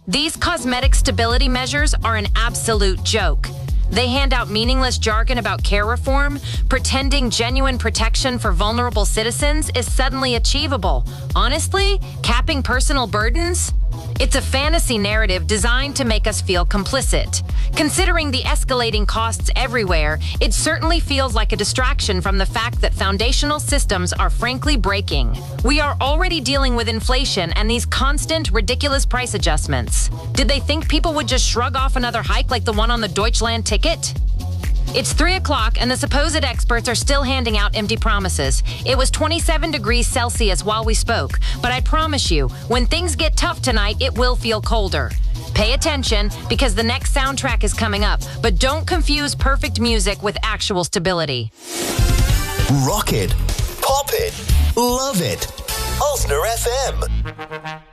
These cosmetic stability measures are an absolute joke. They hand out meaningless jargon about care reform, pretending genuine protection for vulnerable citizens is suddenly achievable. Honestly, capping personal burdens? It's a fantasy narrative designed to make us feel complicit. Considering the escalating costs everywhere, it certainly feels like a distraction from the fact that foundational systems are frankly breaking. We are already dealing with inflation and these constant, ridiculous price adjustments. Did they think people would just shrug off another hike like the one on the Deutschland ticket? It's 3 o'clock and the supposed experts are still handing out empty promises. It was 27 degrees Celsius while we spoke, but I promise you, when things get tough tonight, it will feel colder. Pay attention because the next soundtrack is coming up, but don't confuse perfect music with actual stability. Rock it, pop it, love it. Ulster FM.